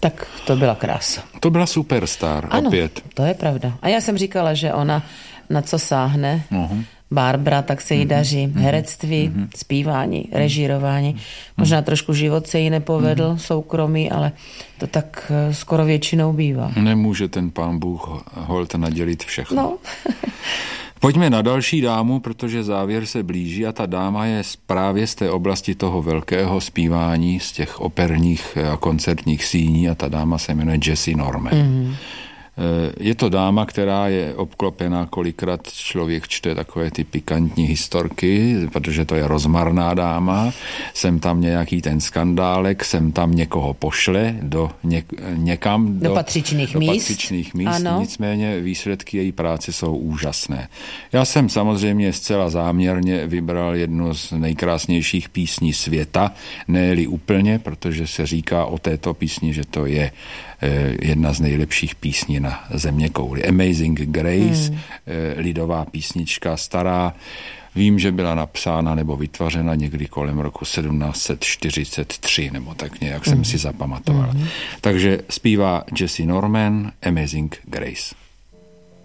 Tak to byla krása. To byla superstar, ano, opět. To je pravda. A já jsem říkala, že ona na co sáhne, Barbara, tak se jí daří. Herectví, zpívání, režírování. Možná trošku život se jí nepovedl, soukromý, ale to tak skoro většinou bývá. Nemůže ten pán Bůh holt nadělit všechno. No. Pojďme na další dámu, protože závěr se blíží a ta dáma je právě z té oblasti toho velkého zpívání, z těch operních a koncertních síní a ta dáma se jmenuje Jessie Norman. Je to dáma, která je obklopená, kolikrát člověk čte takové ty pikantní historky, protože to je rozmarná dáma, sem tam nějaký ten skandálek, sem tam někoho pošle někam do patřičných míst. Ano. Nicméně výsledky její práce jsou úžasné. Já jsem samozřejmě zcela záměrně vybral jednu z nejkrásnějších písní světa, ne-li úplně, protože se říká o této písni, že to je jedna z nejlepších písní na zeměkouli. Amazing Grace, lidová písnička stará. Vím, že byla napsána nebo vytvořena někdy kolem roku 1743, nebo tak nějak jsem si zapamatoval. Takže zpívá Jessie Norman Amazing Grace.